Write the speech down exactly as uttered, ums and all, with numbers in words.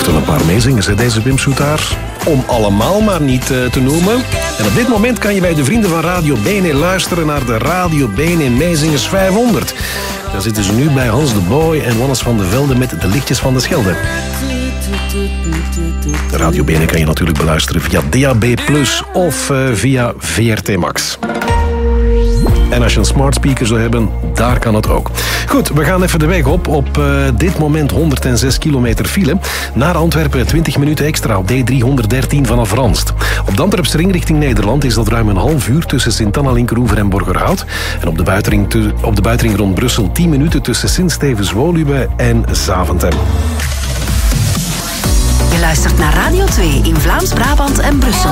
wel een paar meezingers, hè, deze Wim Soetaar. Om allemaal maar niet uh, te noemen. En op dit moment kan je bij de vrienden van Radio Bene luisteren naar de Radio Bene Meezingers vijfhonderd. Daar zitten ze nu bij Hans de Boy en Wannes van de Velde met de lichtjes van de Schelde. Radio Bene kan je natuurlijk beluisteren via D A B plus of uh, via V R T Max. En als je een smart speaker zou hebben, daar kan het ook. Goed, we gaan even de weg op. Op uh, dit moment honderdzes kilometer file. Naar Antwerpen twintig minuten extra op D driehonderddertien vanaf Ranst. Op de Antwerpse ring richting Nederland is dat ruim een half uur tussen Sint-Anna, Linkeroever en Borgerhout. En op de buitenring, te, op de buitenring rond Brussel tien minuten tussen Sint-Stevens-Woluwe en Zaventem. Je luistert naar Radio twee in Vlaams-Brabant en Brussel.